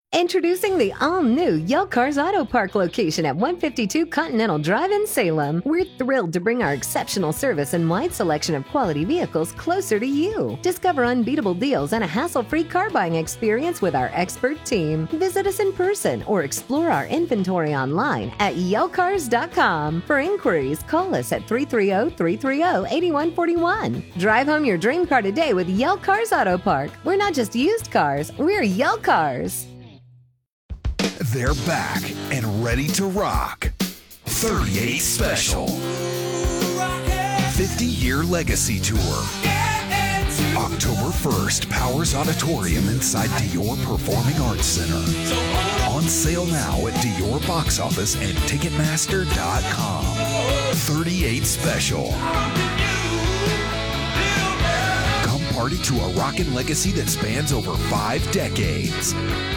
Introducing the all-new Yell Cars Auto Park location at 152 Continental Drive in Salem. We're thrilled to bring our exceptional service and wide selection of quality vehicles closer to you. Discover unbeatable deals and a hassle-free car buying experience with our expert team. Visit us in person or explore our inventory online at yellcars.com. For inquiries, call us at 330-330-8141. Drive home your dream car today with Yell Cars Auto Park. We're not just used cars, we're Yell Cars. They're back and ready to rock. 38 Special. 50-year legacy tour. October 1st, Powers Auditorium inside Dior Performing Arts Center. On sale now at Dior Box Office and Ticketmaster.com. 38 Special. Come party to a rockin' legacy that spans over 5 decades.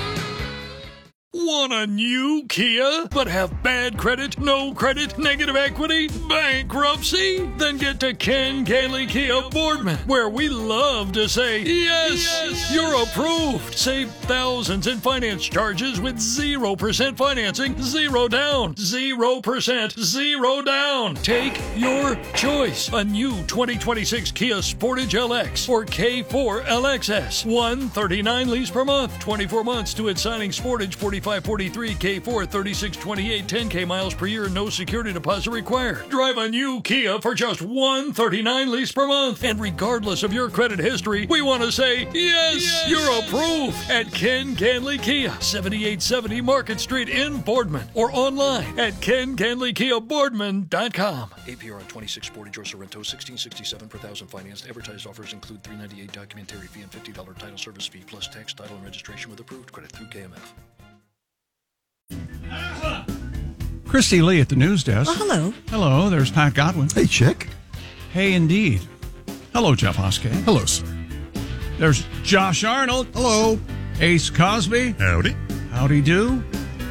Want a new Kia, but have bad credit, no credit, negative equity, bankruptcy? Then get to Ken Gailey Kia Boardman, where we love to say, yes, you're approved. Save thousands in finance charges with 0% financing, 0 down, 0%, 0 down. Take your choice. A new 2026 Kia Sportage LX or K4 LXS. $139 lease per month, 24 months to its signing. Sportage 4543, K4 3628, 10K miles per year, no security deposit required. Drive a new Kia for just $139 lease per month. And regardless of your credit history, we want to say, yes, you're approved at Ken Ganley Kia, 7870 Market Street in Boardman, or online at kenganleykiaboardman.com. APR on 26 Sportage or Sorrento, $1667 per thousand financed. Advertised offers include $398 documentary fee and $50 title service fee, plus tax, title, and registration with approved credit through KMF. Christy Lee at the news desk. Oh, hello. Hello, there's Pat Godwin. Hey, Chick. Hey, indeed. Hello, Jeff Hoskey. Hello, sir. There's Josh Arnold. Hello. Ace Cosby. Howdy. Howdy do.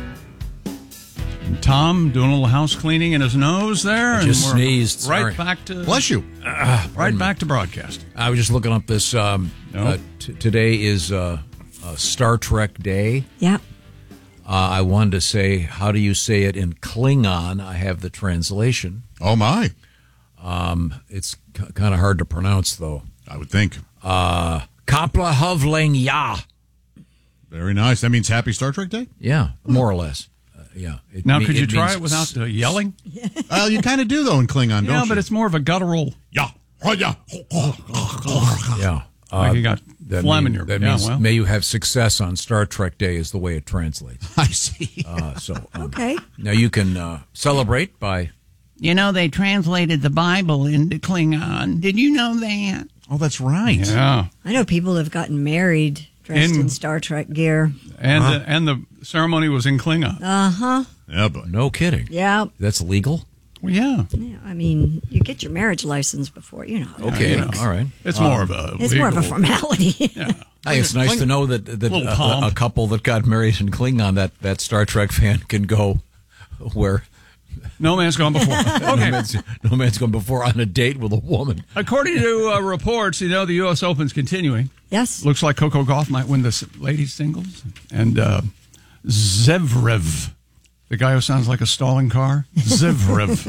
And Tom doing a little house cleaning in his nose there. I just sneezed. Right Sorry. back to... Bless you. Right back to broadcast. I was just looking up this. Today is Star Trek Day. Yeah. I wanted to say, how do you say it in Klingon? I have the translation. Oh, my. It's kind of hard to pronounce, though. I would think. Kapla Hovling Ya. Very nice. That means Happy Star Trek Day? Yeah, more or less. Yeah. Now, could you try it without yelling? Well, you kind of do, though, in Klingon, don't you? Yeah, but it's more of a guttural. Yeah. Yeah. Yeah. Like you got phlegm in your... That means may you have success on Star Trek Day is the way it translates. I see. Okay. Now you can celebrate by... You know, they translated the Bible into Klingon. Did you know that? Oh, that's right. Yeah. I know people have gotten married dressed in Star Trek gear. And the ceremony was in Klingon. Uh-huh. Yeah, but No kidding. Yeah. That's legal? Well, yeah. Yeah, I mean, you get your marriage license before, you know. Okay, Yeah. all right. It's more of a It's more of a legal- formality. Yeah. Hey, it's nice to know that Little pomp. a couple that got married in Klingon, that Star Trek fan can go where No man's gone before. Okay. no man's gone before on a date with a woman. According to reports, the U.S. Open's continuing. Yes. Looks like Coco Gauff might win the ladies' singles. And Zverev, the guy who sounds like a stalling car. Zverev.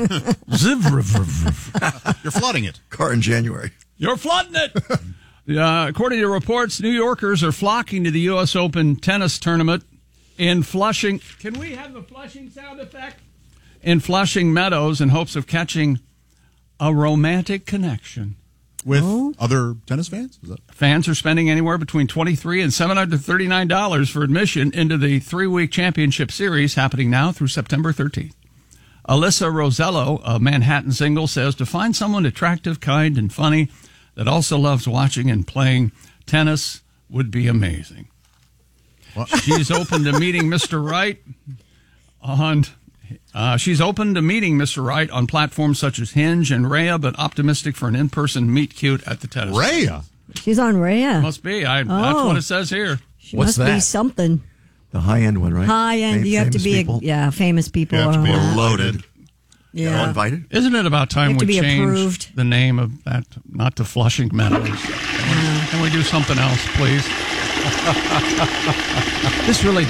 you're flooding it. Car in January. You're flooding it. According to reports, New Yorkers are flocking to the U.S. Open tennis tournament in Flushing. Can we have the Flushing sound effect? In Flushing Meadows in hopes of catching a romantic connection. With other tennis fans? Is that... Fans are spending anywhere between $23 and $739 for admission into the 3-week championship series happening now through September 13th. Alyssa Rosello, a Manhattan single, says to find someone attractive, kind, and funny that also loves watching and playing tennis would be amazing. She's open to meeting Mr. Right on... she's open to meeting Mr. Right on platforms such as Hinge and Raya, but optimistic for an in-person meet cute at the tennis. Raya? She's on Raya. Must be. That's what it says here. She must be something. The high-end one, right? High-end. You have to be, famous people. You have to be loaded. Yeah. Invited? Isn't it about time we be change approved. the name of that, not to Flushing Meadows? Can we do something else, please? This really